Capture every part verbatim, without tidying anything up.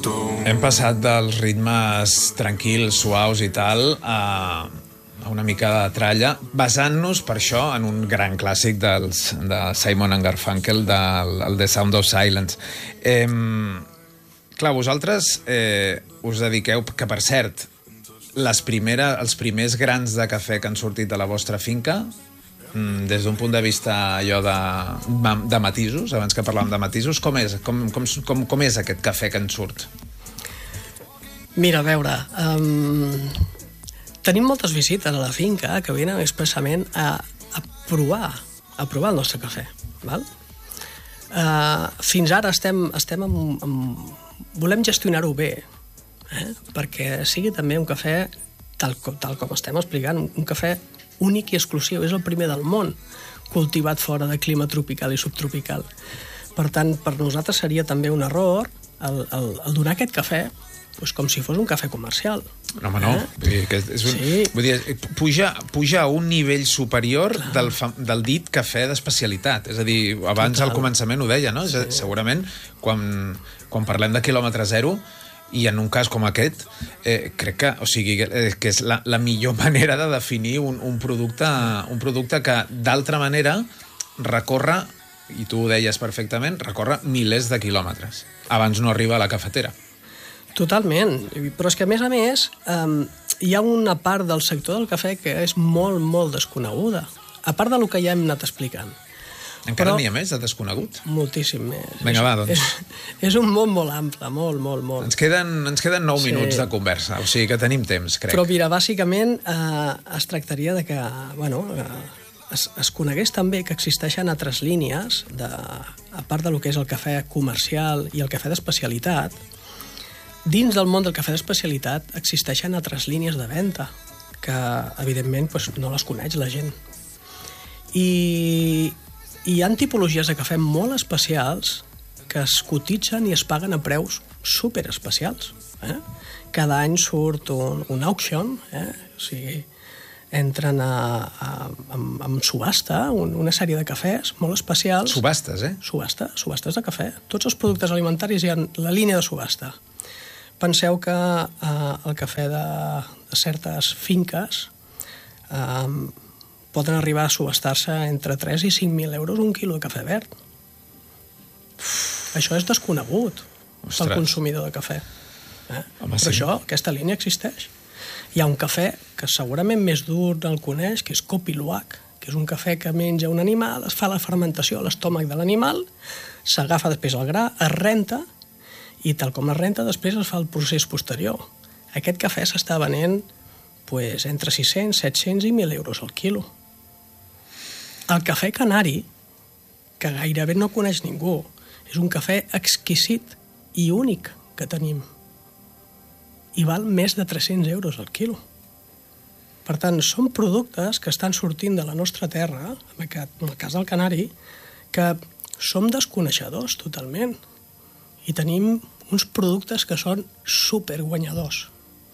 Hem passat dels ritmes tranquils, suaus i tal a, a una mica de tralla, basant-nos per això en un gran clàssic dels, de Simon and Garfunkel, del el The Sound of Silence. Eh, clar, vosaltres eh, us dediqueu, que per cert, les primera, els primers grans de cafè que han sortit de la vostra finca, des d'un punt de vista allò de, de matisos, abans que parlàvem de matisos, com és, com, com, com, com és aquest cafè que en surt? Mira, a veure, um, tenim moltes visites a la finca que venen expressament a, a provar a provar el nostre cafè, val? Uh, fins ara estem, estem amb, amb, volem gestionar-ho bé, eh? Perquè sigui també un cafè tal, tal com estem explicant, un, un cafè únic i exclusiu, és el primer del món cultivat fora de clima tropical i subtropical. Per tant, per nosaltres seria també un error el, el, el donar aquest cafè doncs com si fos un cafè comercial. No, home, no. Eh? Vull dir, que és un, sí. vull dir, puja, puja a un nivell superior del, del dit cafè d'especialitat. És a dir, abans Total. Al començament ho deia, no? Sí. Segurament, quan, quan parlem de quilòmetre zero, i en un cas com aquest, eh, crec que, o sigui, eh, que és la, la millor manera de definir un, un, producte, un producte que, d'altra manera, recorre, i tu ho deies perfectament, recorre milers de quilòmetres. Abans no arriba a la cafetera. Totalment. Però és que, a més a més, eh, hi ha una part del sector del cafè que és molt, molt desconeguda. A part del que ja hem anat explicant. Encara n'hi ha més de desconegut? Moltíssim més. Vinga, va, doncs. És, és un món molt ample, molt, molt, molt. Ens queden, ens queden nou sí. minuts de conversa, o sigui que tenim temps, crec. Però mira, bàsicament eh, es tractaria de que, bueno, eh, es, es conegués també que existeixen altres línies, de, a part del que és el cafè comercial i el cafè d'especialitat. Dins del món del cafè d'especialitat existeixen altres línies de venda que, evidentment, doncs, no les coneix la gent. I... Hi ha tipologies de cafè molt especials que es cotitzen i es paguen a preus superespecials. Eh? Cada any surt un, un auction, eh? O sigui, entren a, a, a, a subhasta un, una sèrie de cafès molt especials. Subhastes, eh? Subhasta, subhastes de cafè. Tots els productes alimentaris hi ha la línia de subhasta. Penseu que eh, el cafè de, de certes finques eh, poden arribar a subhastar-se entre tres i cinc mil euros un quilo de cafè verd. Uf, això és desconegut Ostres. Pel consumidor de cafè. Eh? Home, Però sí. això, aquesta línia existeix. Hi ha un cafè que segurament més dur el coneix, que és Kopi Luwak, que és un cafè que menja un animal, es fa la fermentació a l'estómac de l'animal, s'agafa després el gra, es renta, i tal com es renta, després es fa el procés posterior. Aquest cafè s'està venent pues, entre sis-cents, set-cents i mil euros al quilo. El cafè canari, que gairebé no coneix ningú, és un cafè exquisit i únic que tenim. I val més de tres-cents euros al quilo. Per tant, són productes que estan sortint de la nostra terra, en el cas del canari, que som desconeixedors totalment. I tenim uns productes que són superguanyadors.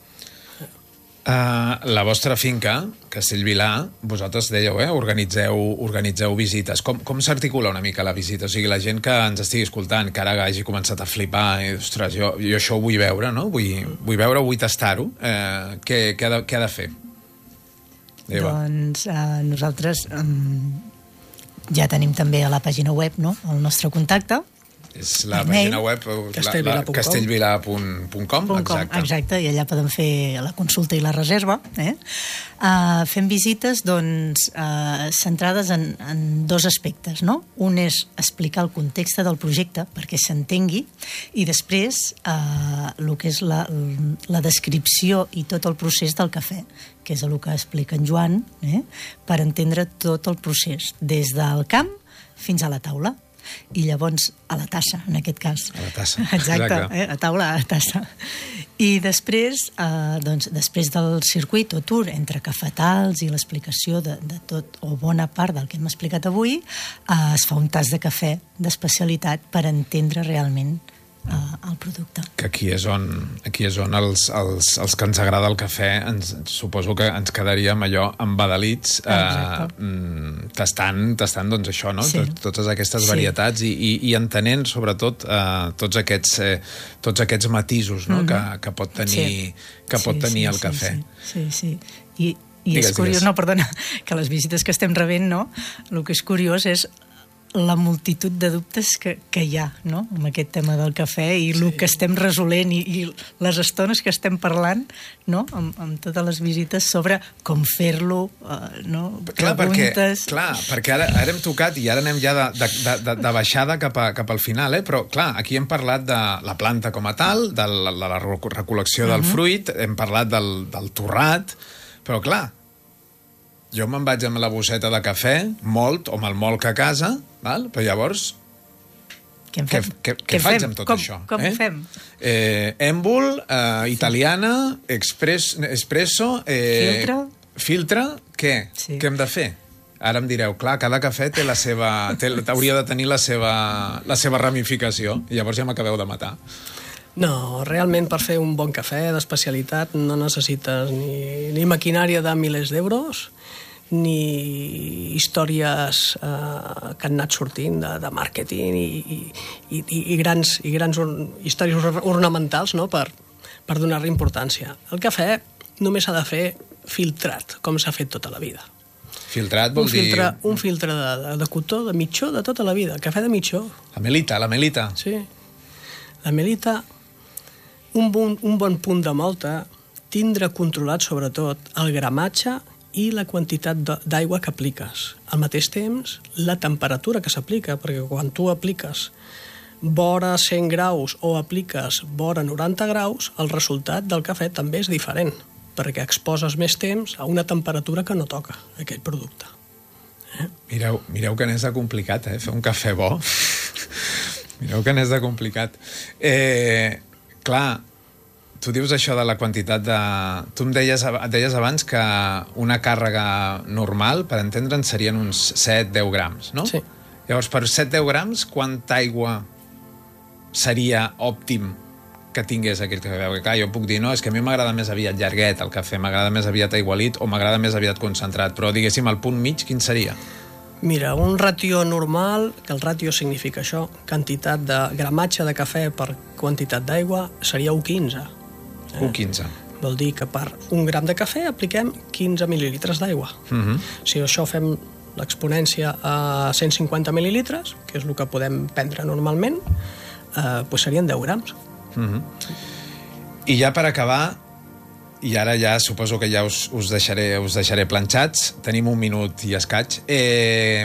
Uh, la vostra finca, Castellvilà, vosaltres dèieu, eh, organitzeu, organitzeu visites. Com, com s'articula una mica la visita? O sigui, la gent que ens estigui escoltant, que ara hagi començat a flipar, i, ostres, jo, jo això ho vull veure, no? Vull, vull veure, vull tastar-ho. Eh, què, què, ha de, què ha de fer? Eva. Doncs uh, nosaltres um, ja tenim també a la pàgina web, no?, el nostre contacte. És la pàgina web castellvilà punt com, exacte. Exacte, i allà poden fer la consulta i la reserva. Eh? Uh, fem visites doncs, uh, centrades en, en dos aspectes. No? Un és explicar el context del projecte perquè s'entengui, i després uh, el que és la, la descripció i tot el procés del cafè, que és el que explica en Joan, eh? Per entendre tot el procés, des del camp fins a la taula. I llavors a la tassa, en aquest cas. A la tassa. Exacte, Exacte. Eh? A taula, a la tassa. I després, eh, doncs, després del circuit o tour entre cafetals i l'explicació de, de tot o bona part del que hem explicat avui, eh, es fa un tas de cafè d'especialitat per entendre realment uh, el producte. Que aquí és on, aquí és on els, els, els que ens agrada el cafè ens, suposo que ens quedaríem allò embadalits eh, tastant, tastant doncs això, no? Sí. Tot, totes aquestes Sí. varietats i, i, i entenent sobretot eh, tots, aquests, eh, tots aquests matisos, no? Mm-hmm. que, que pot tenir, Sí. que pot Sí, tenir sí, el cafè. Sí, sí. sí. I, i Digues, és curiós, digues. no, perdona, que les visites que estem rebent, no? El que és curiós és la multitud de dubtes que, que hi ha, no?, amb aquest tema del cafè i sí. el que estem resolent i, i les estones que estem parlant, no?, amb, amb totes les visites sobre com fer-lo, uh, no?, Clar, perquè, preguntes... clar, perquè ara, ara hem tocat i ara anem ja de, de, de, de baixada cap, a, cap al final, eh? Però clar, aquí hem parlat de la planta com a tal, de la, de la recol·lecció del uh-huh. fruit, hem parlat del, del torrat, però clar, jo me'n vaig amb la bosseta de cafè, molt, o me'l molc a casa, val? Però llavors, Què, què, què, què, què faig amb tot com, això? Com eh? ho fem? Eh, èmbol, eh, italiana, express, espresso... Eh, Filtre? Filtre, què? Sí. Què hem de fer? Ara em direu, clar, cada cafè té la seva, té, hauria de tenir la seva, la seva ramificació, i llavors ja m'acabeu de matar. No, realment per fer un bon cafè d'especialitat no necessites ni, ni maquinària de milers d'euros, ni històries eh, que han anat sortint de, de màrqueting i, i, i, i grans, i grans or, històries ornamentals, no?, per, per donar-li importància. El cafè només s'ha de fer filtrat, com s'ha fet tota la vida. Filtrat vol un filtre, dir... Un filtre de, de, de cotó, de mitjó, de tota la vida. Cafè de mitjó. La melita, la melita. Sí. La melita, un bon, un bon punt de molta, tindre controlat sobretot el gramatge i la quantitat d'aigua que apliques. Al mateix temps, la temperatura que s'aplica, perquè quan tu apliques vora cent graus o apliques vora noranta graus, el resultat del cafè també és diferent, perquè exposes més temps a una temperatura que no toca aquell producte. Eh? Mireu, mireu que n'és de complicat, eh? Fer un cafè bo. Mireu que n'és de complicat. Eh, clar, tu dius això de la quantitat de... Tu em deies, et deies abans que una càrrega normal, per entendre'n, serien uns set a deu grams, no? Sí. Llavors, per set a deu grams, quanta aigua seria òptim que tingués aquell cafè? Perquè, clar, jo puc dir, no, és que a mi m'agrada més aviat llarguet el cafè, m'agrada més aviat aigualit o m'agrada més aviat concentrat, però, diguéssim, el punt mig, quin seria? Mira, un ratió normal, que el ratió significa això, quantitat de gramatge de cafè per quantitat d'aigua, seria u coma quinze. u coma quinze. Vol dir que per un gram de cafè apliquem quinze mil·lilitres d'aigua. Uh-huh. Si això fem l'exponència a cent cinquanta mil·lilitres, que és el que podem prendre normalment, eh, doncs serien deu grams. Uh-huh. I ja per acabar, i ara ja suposo que ja us, us, deixaré, us deixaré planxats, tenim un minut i escaig. Eh,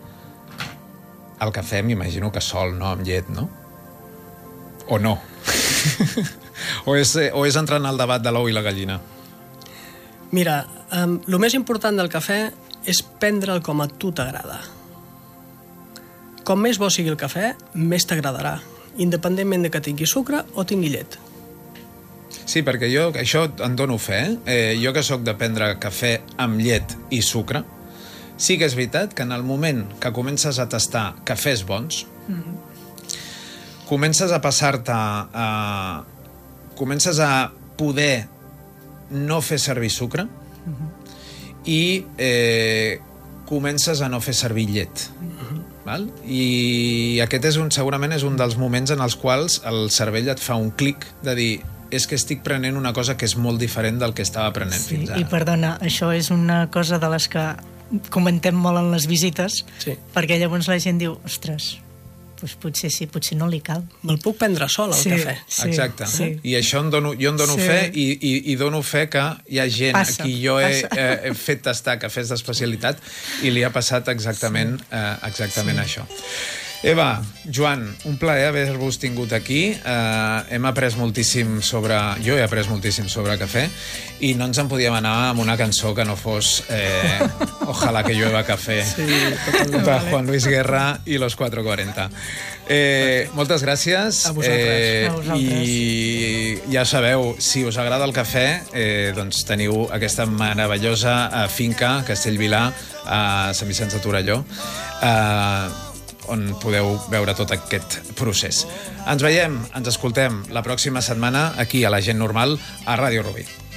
el cafè m'imagino que sol, no? Amb llet, no? O no? o, és, o és entrar en el debat de l'ou i la gallina? Mira, eh, el més important del cafè és prendre'l com a tu t'agrada. Com més bo sigui el cafè, més t'agradarà, independentment de que tingui sucre o tingui llet. Sí, perquè jo això en dono fe. Eh, jo que sóc de prendre cafè amb llet i sucre, sí que és veritat que en el moment que comences a tastar cafès bons, mm-hmm. comences a passar-te a... comences a poder no fer servir sucre mm-hmm. i eh, comences a no fer servir llet. Mm-hmm. Val? I aquest és un, segurament és un dels moments en els quals el cervell et fa un clic de dir és que estic prenent una cosa que és molt diferent del que estava prenent sí, fins ara. I perdona, això és una cosa de les que comentem molt en les visites, sí. perquè llavors la gent diu, ostres, doncs potser sí, potser no li cal. Me'l puc prendre sol, el sí, cafè. Sí, exacte. Sí. I això en dono, jo en dono sí. fe i, i, i dono fe que hi ha gent passa, a qui jo he, eh, he fet tastar cafès d'especialitat i li ha passat exactament, sí. eh, exactament sí. això. Eva, Joan, un plaer haver-vos tingut aquí. Eh, hem après moltíssim sobre... Jo he après moltíssim sobre cafè i no ens en podíem anar amb una cançó que no fos eh, Ojalá que llueva café sí, per Juan Luis Guerra i Los cuatro cuarenta. Eh, moltes gràcies. A vosaltres. Eh, A vosaltres. I ja sabeu, si us agrada el cafè, eh, doncs teniu aquesta meravellosa eh, finca, Castellvilà, a Sant Vicenç de Torelló. Eh, on podeu veure tot aquest procés. Ens veiem, ens escoltem la pròxima setmana aquí a La Gent Normal a Ràdio Rubí.